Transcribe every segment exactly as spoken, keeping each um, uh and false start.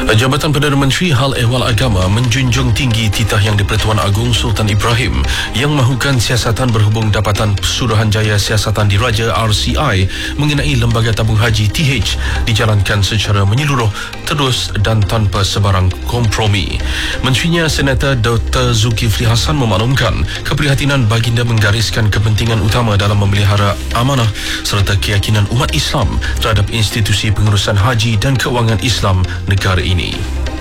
Jabatan Perdana Menteri Hal Ehwal Agama menjunjung tinggi titah Yang di-Pertuan Agong Sultan Ibrahim yang mahukan siasatan berhubung Dapatan Suruhanjaya Siasatan Diraja R C I mengenai Lembaga Tabung Haji T H dijalankan secara menyeluruh, terus dan tanpa sebarang kompromi. Menterinya Senator Doktor Zulkifli Hassan memaklumkan keprihatinan baginda menggariskan kepentingan utama dalam memelihara amanah serta keyakinan umat Islam terhadap institusi pengurusan haji dan keuangan Islam negara ini.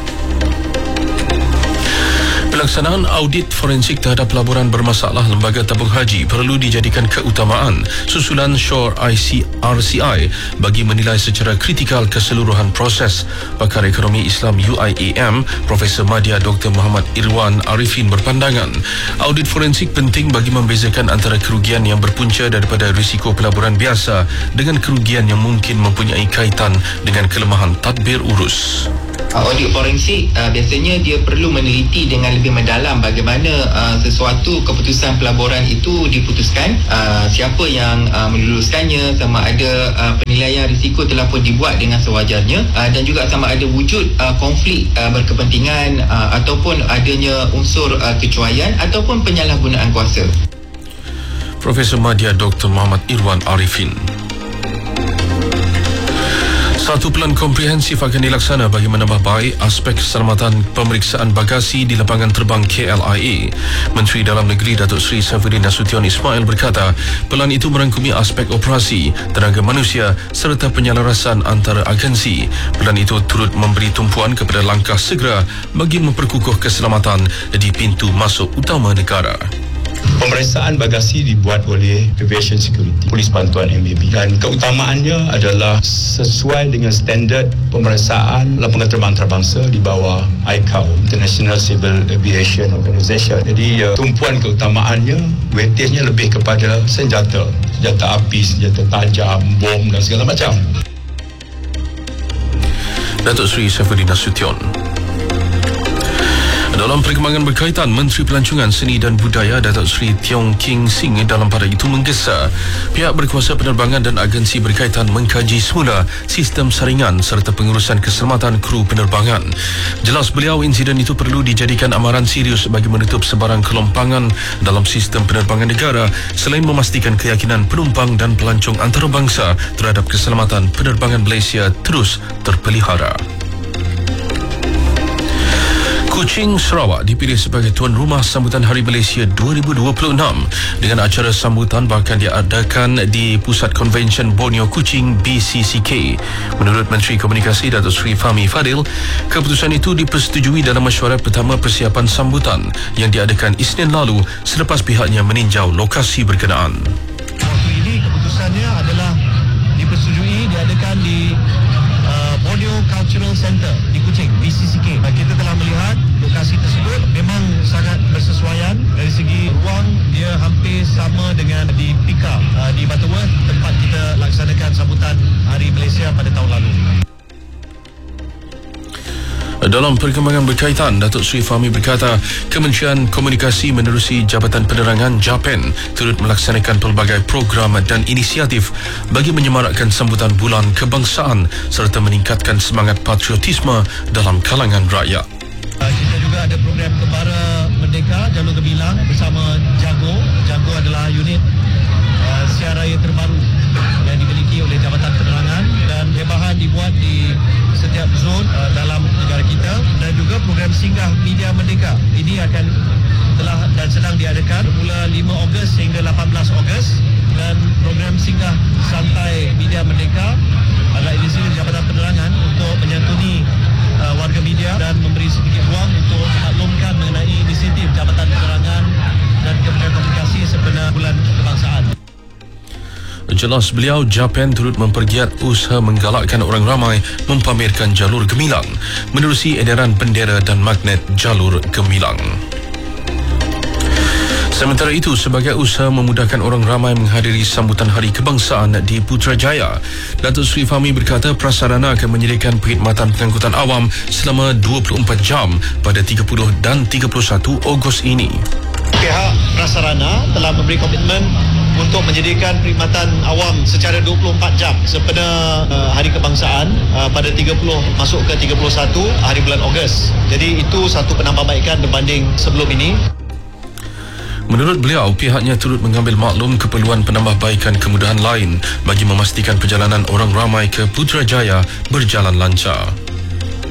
Pelaksanaan audit forensik terhadap laporan bermasalah Lembaga Tabung Haji perlu dijadikan keutamaan susulan Shore R C I bagi menilai secara kritikal keseluruhan proses. Pakar Ekonomi Islam U I A M Profesor Madya Doktor Muhammad Irwan Arifin berpandangan audit forensik penting bagi membezakan antara kerugian yang berpunca daripada risiko pelaburan biasa dengan kerugian yang mungkin mempunyai kaitan dengan kelemahan tadbir urus. Audit forensik uh, biasanya dia perlu meneliti dengan lebih mendalam bagaimana uh, sesuatu keputusan pelaburan itu diputuskan, uh, siapa yang uh, meluluskannya, sama ada uh, penilaian risiko telah pun dibuat dengan sewajarnya, uh, dan juga sama ada wujud uh, konflik uh, berkepentingan uh, ataupun adanya unsur uh, kecuaian ataupun penyalahgunaan kuasa. Profesor Madya Doktor Muhammad Irwan Arifin. Satu pelan komprehensif akan dilaksana bagi menambah baik aspek keselamatan pemeriksaan bagasi di lapangan terbang K L I A. Menteri Dalam Negeri Datuk Seri Saifuddin Nasution Ismail berkata, pelan itu merangkumi aspek operasi, tenaga manusia serta penyelarasan antara agensi. Pelan itu turut memberi tumpuan kepada langkah segera bagi memperkukuh keselamatan di pintu masuk utama negara. Pemeriksaan bagasi dibuat oleh Aviation Security, Polis Bantuan M A B, dan keutamaannya adalah sesuai dengan standard pemeriksaan lapangan terbang antarabangsa di bawah I C A O, International Civil Aviation Organization. Jadi uh, tumpuan keutamaannya, weightage-nya lebih kepada senjata, senjata api, senjata tajam, bom dan segala macam. Datuk Seri Saifuddin Nasution. Dalam perkembangan berkaitan, Menteri Pelancongan Seni dan Budaya Datuk Seri Tiong King Sing dalam pada itu menggesa pihak berkuasa penerbangan dan agensi berkaitan mengkaji semula sistem saringan serta pengurusan keselamatan kru penerbangan. Jelas beliau, insiden itu perlu dijadikan amaran serius bagi menutup sebarang kelompangan dalam sistem penerbangan negara selain memastikan keyakinan penumpang dan pelancong antarabangsa terhadap keselamatan penerbangan Malaysia terus terpelihara. Kuching, Sarawak dipilih sebagai tuan rumah sambutan Hari Malaysia dua ribu dua puluh enam dengan acara sambutan bahkan diadakan di Pusat Konvensyen Borneo Kuching B C C K. Menurut Menteri Komunikasi Datuk Seri Fahmi Fadil, keputusan itu dipersetujui dalam mesyuarat pertama persiapan sambutan yang diadakan Isnin lalu selepas pihaknya meninjau lokasi berkenaan. Waktu ini keputusannya adalah dipersetujui diadakan di uh, Borneo Cultural Centre di Kuching B C C K. Kita telah melihat lokasi tersebut memang sangat bersesuaian dari segi ruang, dia hampir sama dengan di Pika uh, di Butterworth, tempat kita laksanakan sambutan Hari Malaysia pada tahun lalu. Dalam perkembangan berkaitan, Datuk Seri Fahmi berkata, Kementerian Komunikasi menerusi Jabatan Penerangan JAPEN turut melaksanakan pelbagai program dan inisiatif bagi menyemarakkan sambutan Bulan Kebangsaan serta meningkatkan semangat patriotisme dalam kalangan rakyat. Kita juga ada program Kebara Merdeka Jalur Gemilang bersama Jago. Jago adalah unit uh, siar raya terbaru yang dimiliki oleh Jabatan Penerangan dan bebahan dibuat di setiap zon uh, dalam negara kita, dan juga program Singgah Media Merdeka. Ini akan telah dan sedang diadakan bermula lima Ogos hingga lapan belas Ogos, dan program Singgah Santai Media Merdeka adalah inisiatif Jabatan Penerangan untuk menyantuni uh, warga media dan memberi sedikit ruang untuk memaklumkan mengenai inisiatif Jabatan Penerangan dan Kementerian Komunikasi sebenar Bulan Kebangsaan. Jelas beliau, JAPEN turut mempergiat usaha menggalakkan orang ramai mempamerkan jalur gemilang menerusi edaran bendera dan magnet jalur gemilang. Sementara itu, sebagai usaha memudahkan orang ramai menghadiri sambutan Hari Kebangsaan di Putrajaya, Datuk Seri Fahmi berkata prasarana akan menyediakan perkhidmatan pengangkutan awam selama dua puluh empat jam pada tiga puluh dan tiga puluh satu Ogos ini. Pihak prasarana telah memberi komitmen untuk menjadikan perkhidmatan awam secara dua puluh empat jam sempena uh, Hari Kebangsaan uh, pada tiga puluh masuk ke tiga puluh satu hari bulan Ogos. Jadi itu satu penambahbaikan berbanding sebelum ini. Menurut beliau, pihaknya turut mengambil maklum keperluan penambahbaikan kemudahan lain bagi memastikan perjalanan orang ramai ke Putrajaya berjalan lancar.